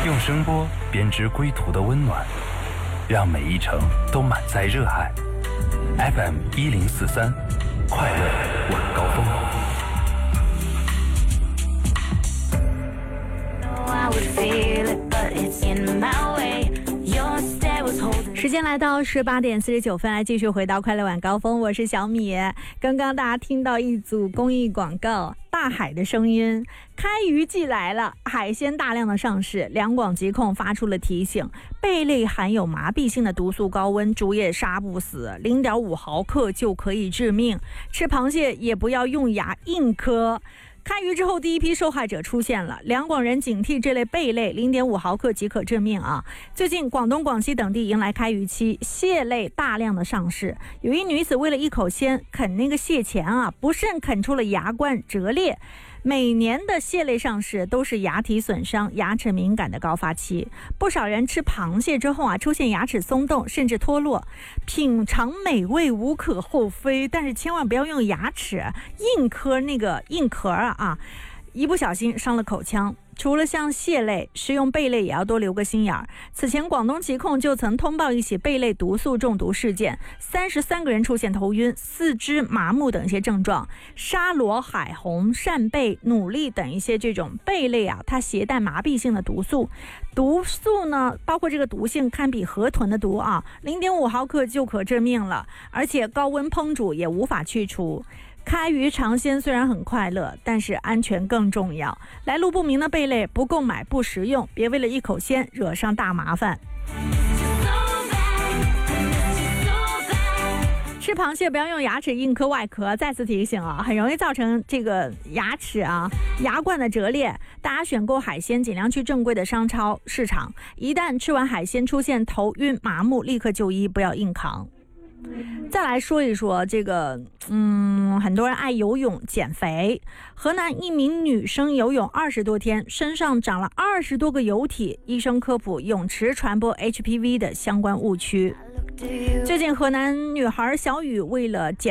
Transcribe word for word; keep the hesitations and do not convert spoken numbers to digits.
用声波编织归途的温暖，让每一程都满载热爱。F M 一零四三，快乐晚高峰。 时间来到十八点四十九分，来继续回到快乐晚高峰，我是小米。刚刚大家听到一组公益广告，大海的声音，开渔季来了，海鲜大量的上市，两广疾控发出了提醒，贝类含有麻痹性的毒素高温，煮也杀不死， 零点五毫克就可以致命，吃螃蟹也不要用牙硬磕。开渔之后，第一批受害者出现了，两广人警惕这类贝类 零点五毫克即可致命啊！最近广东、广西等地迎来开渔期，蟹类大量的上市。有一女子为了一口鲜啃那个蟹钳啊，不慎啃出了牙冠折裂。每年的蟹类上市都是牙体损伤、牙齿敏感的高发期，不少人吃螃蟹之后啊，出现牙齿松动甚至脱落。品尝美味无可厚非，但是千万不要用牙齿硬磕那个硬壳啊啊！一不小心伤了口腔。除了像蟹类，食用贝类也要多留个心眼儿。此前广东疾控就曾通报一起贝类毒素中毒事件，三十三个人出现头晕、四肢麻木等一些症状。沙螺、海虹、扇贝、努力等一些这种贝类啊，它携带麻痹性的毒素，毒素呢，包括这个毒性堪比河豚的毒啊， 零点五毫克就可致命了，而且高温烹煮也无法去除。开渔尝鲜虽然很快乐，但是安全更重要。来路不明的贝类不购买不食用，别为了一口鲜惹上大麻烦。吃螃蟹不要用牙齿硬磕外壳，再次提醒啊，很容易造成这个牙齿啊牙冠的折裂。大家选购海鲜尽量去正规的商超市场，一旦吃完海鲜出现头晕麻木，立刻就医，不要硬扛。再来说一说这个，嗯，很多人爱游泳减肥。河南一名女生游泳二十多天，身上长了二十多个疣体，医生科普泳池传播 H P V 的相关误区。最近河南女孩小雨为了减